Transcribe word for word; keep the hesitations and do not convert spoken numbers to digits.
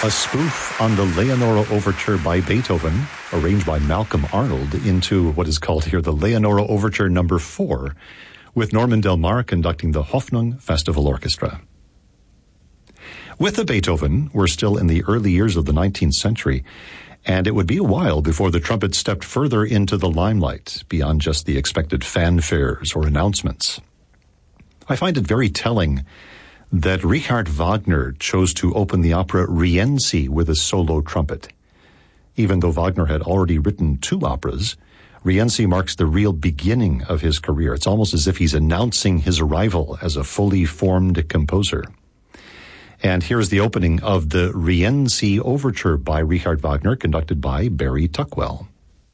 a spoof on the Leonora Overture by Beethoven, arranged by Malcolm Arnold, into what is called here the Leonora Overture number four, with Norman Del Mar conducting the Hoffnung Festival Orchestra. With the Beethoven, we're still in the early years of the nineteenth century, and it would be a while before the trumpet stepped further into the limelight, beyond just the expected fanfares or announcements. I find it very telling that Richard Wagner chose to open the opera Rienzi with a solo trumpet. Even though Wagner had already written two operas, Rienzi marks the real beginning of his career. It's almost as if he's announcing his arrival as a fully formed composer. And here's the opening of the Rienzi Overture by Richard Wagner, conducted by Barry Tuckwell.